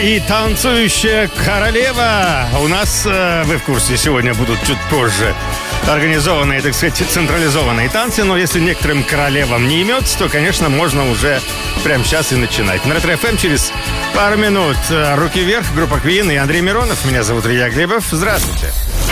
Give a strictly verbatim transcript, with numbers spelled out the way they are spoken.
и танцующая королева. У нас, э, вы в курсе, сегодня будут чуть позже организованные, так сказать, централизованные танцы. Но если некоторым королевам не имется, то, конечно, можно уже прямо сейчас и начинать. На Ретро эф эм через пару минут. Руки вверх, группа Queen и Андрей Миронов. Меня зовут Илья Глебов. Здравствуйте.